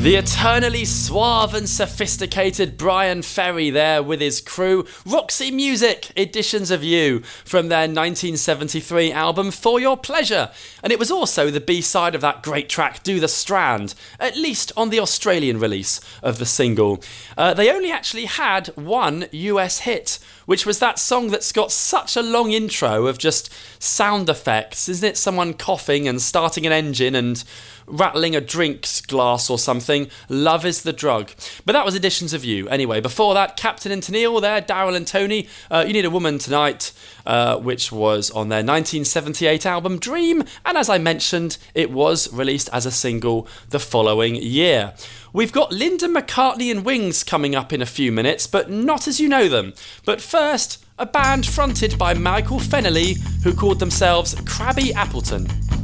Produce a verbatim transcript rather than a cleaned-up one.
The eternally suave and sophisticated Bryan Ferry there with his crew. Roxy Music, Editions of You, from their nineteen seventy-three album For Your Pleasure. And it was also the B-side of that great track Do the Strand, at least on the Australian release of the single. Uh, they only actually had one U S hit, which was that song that's got such a long intro of just sound effects, isn't it? Someone coughing and starting an engine and rattling a drinks glass or something. Love is the Drug. But that was Editions of You. Anyway, before that, Captain and Tennille there, Daryl and Tony, uh, You Need a Woman Tonight, uh, which was on their nineteen seventy-eight album Dream, and as I mentioned, it was released as a single the following year. We've got Linda McCartney and Wings coming up in a few minutes, but not as you know them. But first, a band fronted by Michael Fennelly who called themselves Krabby Appleton.